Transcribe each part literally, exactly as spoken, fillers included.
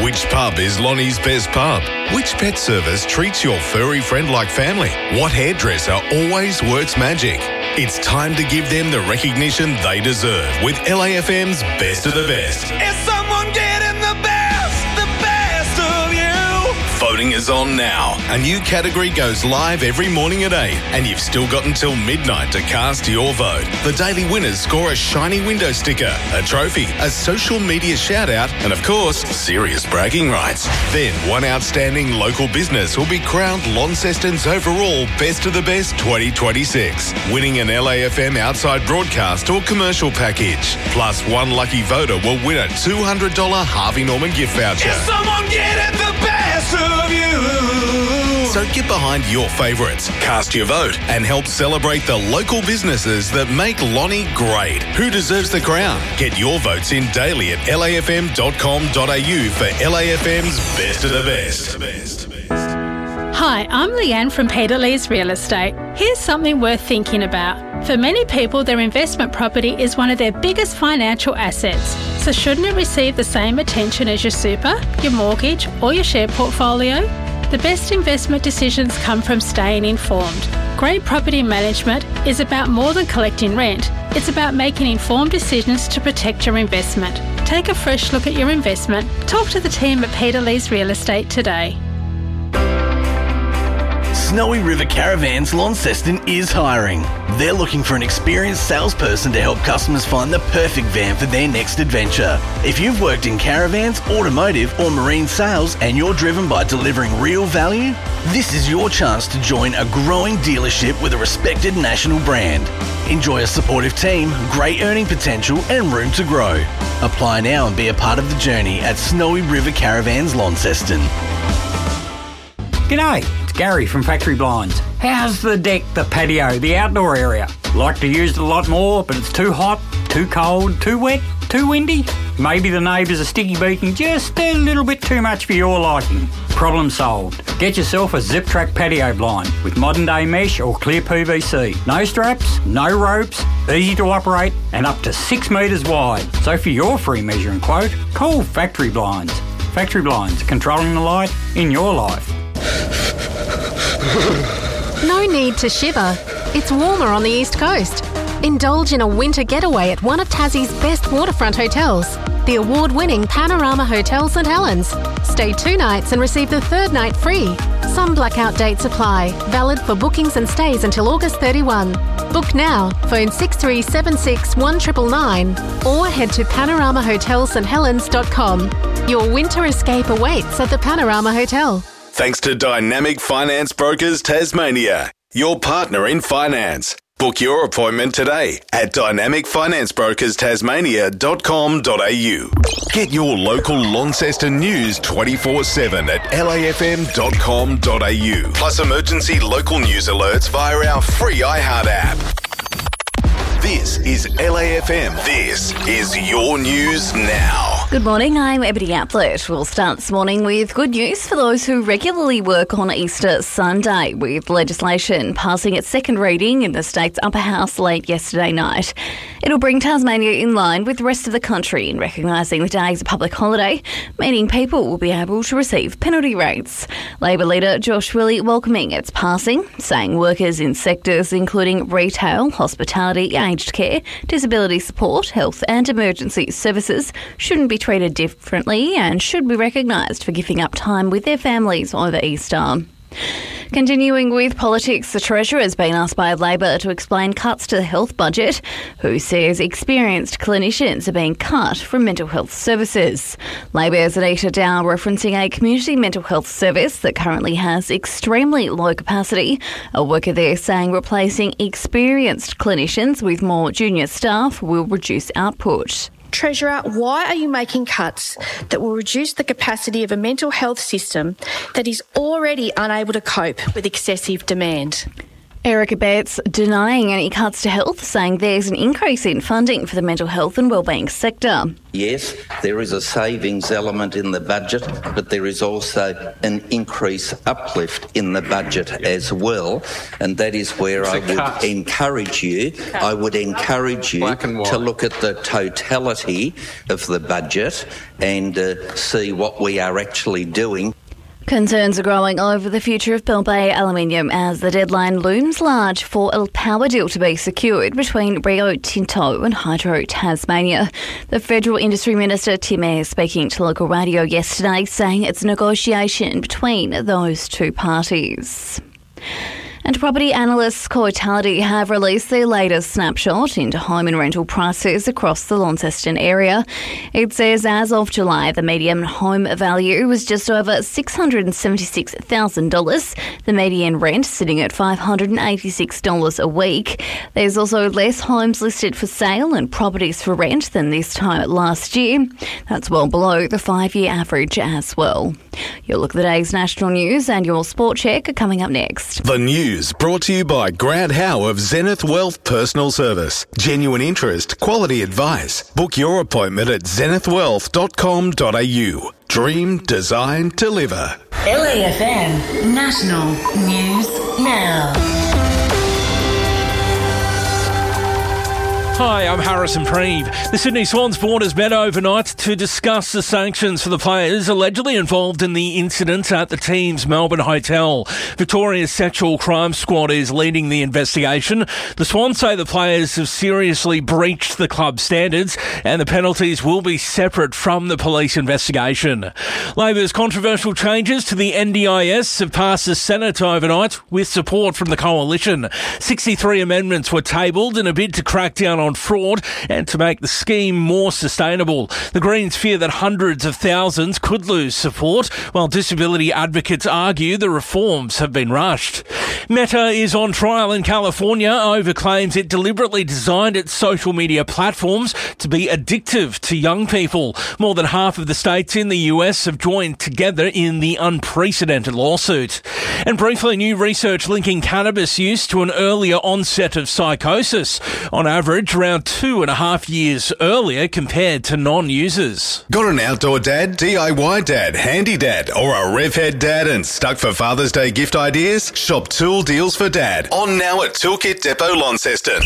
Which pub is Lonnie's best pub? Which pet service treats your furry friend like family? What hairdresser always works magic? It's time to give them the recognition they deserve with L A F M's Best of the Best. Is someone getting the best, the best of you? Voting is on now. A new category goes live every morning at eight, and you've still got until midnight to cast your vote. The daily winners score a shiny window sticker, a trophy, a social media shout-out, and of course, serious bragging rights. Then one outstanding local business will be crowned Launceston's overall Best of the Best twenty twenty-six, winning an L A F M outside broadcast or commercial package. Plus, one lucky voter will win a two hundred dollars Harvey Norman gift voucher. Is someone getting the best of you? So get behind your favourites, cast your vote, and help celebrate the local businesses that make Lonnie great. Who deserves the crown? Get your votes in daily at L A F M dot com dot A U for L A F M's Best of the Best. Hi, I'm Leanne from Peter Lee's Real Estate. Here's something worth thinking about. For many people, their investment property is one of their biggest financial assets. So shouldn't it receive the same attention as your super, your mortgage, or your share portfolio? The best investment decisions come from staying informed. Great property management is about more than collecting rent. It's about making informed decisions to protect your investment. Take a fresh look at your investment. Talk to the team at Peter Lee's Real Estate today. Snowy River Caravans Launceston is hiring. They're looking for an experienced salesperson to help customers find the perfect van for their next adventure. If you've worked in caravans, automotive or marine sales and you're driven by delivering real value, this is your chance to join a growing dealership with a respected national brand. Enjoy a supportive team, great earning potential and room to grow. Apply now and be a part of the journey at Snowy River Caravans Launceston. G'day, it's Gary from Factory Blinds. How's the deck, the patio, the outdoor area? Like to use it a lot more, but it's too hot, too cold, too wet, too windy? Maybe the neighbours are sticky beaking just a little bit too much for your liking. Problem solved. Get yourself a Zip Track patio blind with modern day mesh or clear P V C. No straps, no ropes, easy to operate and up to six metres wide. So for your free measuring quote, call Factory Blinds. Factory Blinds, controlling the light in your life. No need to shiver. It's warmer on the East Coast. Indulge in a winter getaway at one of Tassie's best waterfront hotels, the award-winning Panorama Hotel St Helens. Stay two nights and receive the third night free. Some blackout dates apply, valid for bookings and stays until August thirty-first. Book now, phone six three seven six one nine nine nine or head to panorama hotel st helens dot com. Your winter escape awaits at the Panorama Hotel. Thanks to Dynamic Finance Brokers Tasmania, your partner in finance. Book your appointment today at dynamic finance brokers tasmania dot com dot A U. Get your local Launceston news twenty-four seven at L A F M dot com dot A U. Plus emergency local news alerts via our free iHeart app. This is L A F M. This is your news now. Good morning, I'm Ebony Aplett. We'll start this morning with good news for those who regularly work on Easter Sunday, with legislation passing its second reading in the state's upper house late yesterday night. It'll bring Tasmania in line with the rest of the country in recognising the day as a public holiday, meaning people will be able to receive penalty rates. Labor leader Josh Willey welcoming its passing, saying workers in sectors including retail, hospitality, aged care, disability support, health and emergency services shouldn't be treated differently and should be recognised for giving up time with their families over Easter. Continuing with politics, the Treasurer has been asked by Labor to explain cuts to the health budget, who says experienced clinicians are being cut from mental health services. Labor's Anita Dow referencing a community mental health service that currently has extremely low capacity. A worker there saying replacing experienced clinicians with more junior staff will reduce output. Treasurer, why are you making cuts that will reduce the capacity of a mental health system that is already unable to cope with excessive demand? Eric Abetz denying any cuts to health, saying there's an increase in funding for the mental health and wellbeing sector. Yes, there is a savings element in the budget, but there is also an increase uplift in the budget as well, and that is where I would cut. encourage you, I would encourage you to look at the totality of the budget and uh, see what we are actually doing. Concerns are growing over the future of Bell Bay Aluminium as the deadline looms large for a power deal to be secured between Rio Tinto and Hydro Tasmania. The Federal Industry Minister Tim Eyre speaking to local radio yesterday, saying it's a negotiation between those two parties. And property analysts Cotality have released their latest snapshot into home and rental prices across the Launceston area. It says as of July, the median home value was just over six hundred seventy-six thousand dollars, the median rent sitting at five hundred eighty-six dollars a week. There's also less homes listed for sale and properties for rent than this time last year. That's well below the five-year average as well. You'll look at the day's national news and your sport check are coming up next. The news brought to you by Grant Howe of Zenith Wealth Personal Service. Genuine interest, quality advice. Book your appointment at zenith wealth dot com dot a u. Dream, design, deliver. L A F M National News Now. Hi, I'm Harrison Preeve. The Sydney Swans board has met overnight to discuss the sanctions for the players allegedly involved in the incident at the team's Melbourne hotel. Victoria's Sexual Crime Squad is leading the investigation. The Swans say the players have seriously breached the club standards and the penalties will be separate from the police investigation. Labor's controversial changes to the N D I S have passed the Senate overnight with support from the coalition. sixty-three amendments were tabled in a bid to crack down on fraud and to make the scheme more sustainable. The Greens fear that hundreds of thousands could lose support, while disability advocates argue the reforms have been rushed. Meta is on trial in California over claims it deliberately designed its social media platforms to be addictive to young people. More than half of the states in the U S have joined together in the unprecedented lawsuit. And briefly, new research linking cannabis use to an earlier onset of psychosis. On average, around two and a half years earlier compared to non-users. Got an outdoor dad, D I Y dad, handy dad, or a revhead dad and stuck for Father's Day gift ideas? Shop Tool Deals for Dad. On now at Toolkit Depot Launceston.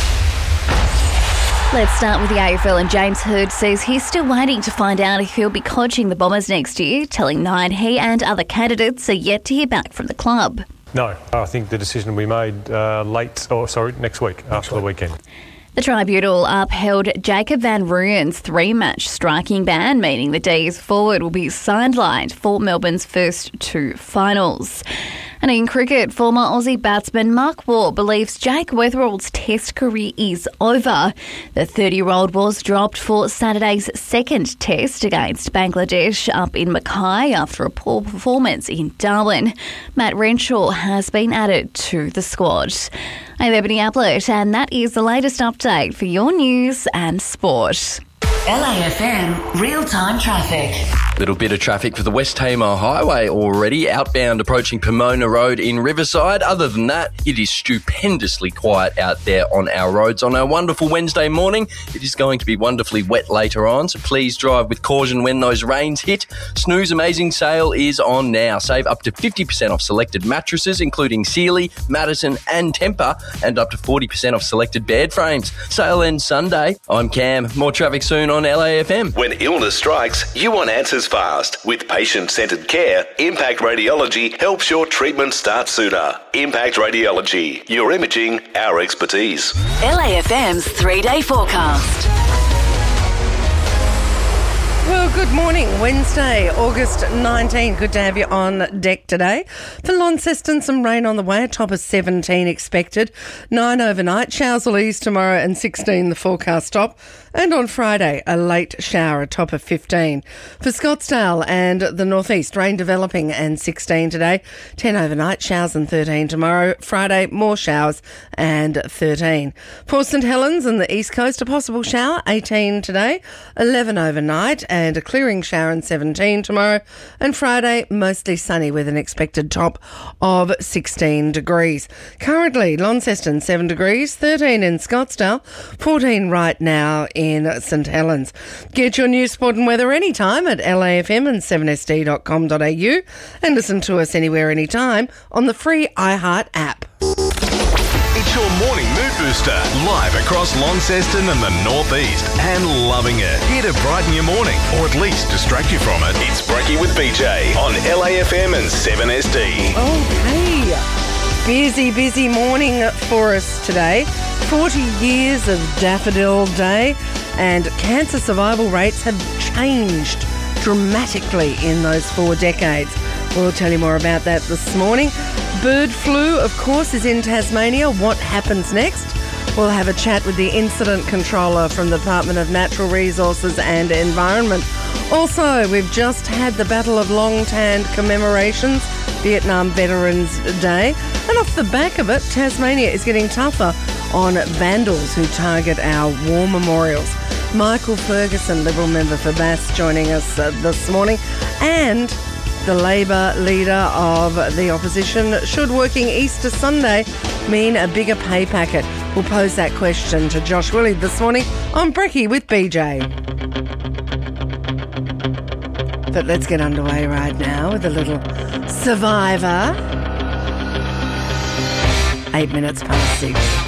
Let's start with the A F L, and James Hird says he's still waiting to find out if he'll be coaching the Bombers next year, telling Nine he and other candidates are yet to hear back from the club. No, I think the decision will be made uh, late, or sorry, next week, after the weekend. The tribunal upheld Jacob van Rooyen's three-match striking ban, meaning the D's forward will be sidelined for Melbourne's first two finals. And in cricket, former Aussie batsman Mark Waugh believes Jake Weatherall's Test career is over. The thirty-year-old was dropped for Saturday's second Test against Bangladesh up in Mackay after a poor performance in Darwin. Matt Renshaw has been added to the squad. I'm Ebony Ablett, and that is the latest update for your news and sport. L A F M real-time traffic. Little bit of traffic for the West Tamar Highway already, outbound approaching Pomona Road in Riverside. Other than that, it is stupendously quiet out there on our roads on our wonderful Wednesday morning. It is going to be wonderfully wet later on, so please drive with caution when those rains hit. Snooze Amazing Sale is on now. Save up to fifty percent off selected mattresses, including Sealy, Madison and Tempur, and up to forty percent off selected bed frames. Sale ends Sunday. I'm Cam. More traffic soon on L A F M. When illness strikes, you want answers fast. With patient-centred care, Impact Radiology helps your treatment start sooner. Impact Radiology, your imaging, our expertise. L A F M's three-day forecast. Well, good morning. Wednesday, August nineteenth. Good to have you on deck today. For Launceston, some rain on the way. A top of seventeen expected. nine overnight. Showers will ease tomorrow and sixteen the forecast top. And on Friday, a late shower, a top of fifteen. For Scottsdale and the northeast, rain developing and sixteen today. ten overnight, showers and thirteen tomorrow. Friday, more showers and thirteen. For St Helens and the east coast, a possible shower, eighteen today. eleven overnight and a clearing shower and seventeen tomorrow. And Friday, mostly sunny with an expected top of sixteen degrees. Currently, Launceston seven degrees, thirteen in Scottsdale, fourteen right now in St Helens. Get your news, sport and weather anytime at L A F M and seven S D dot com dot a u and listen to us anywhere, anytime on the free iHeart app. It's your morning mood booster, live across Launceston and the Northeast, and loving it. Here to brighten your morning, or at least distract you from it. It's Brekkie with B J on L A F M and seven S D. Okay. Busy, busy morning for us today. forty years of Daffodil Day, and cancer survival rates have changed dramatically in those four decades. We'll tell you more about that this morning. Bird flu, of course, is in Tasmania. What happens next? We'll have a chat with the incident controller from the Department of Natural Resources and Environment. Also, we've just had the Battle of Long Tan commemorations, Vietnam Veterans Day. And off the back of it, Tasmania is getting tougher on vandals who target our war memorials. Michael Ferguson, Liberal member for Bass, joining us uh, this morning. And the Labor leader of the opposition, should working Easter Sunday mean a bigger pay packet? We'll pose that question to Josh Willie this morning on Brekkie with B J. But let's get underway right now with a little Survivor. Eight minutes past six.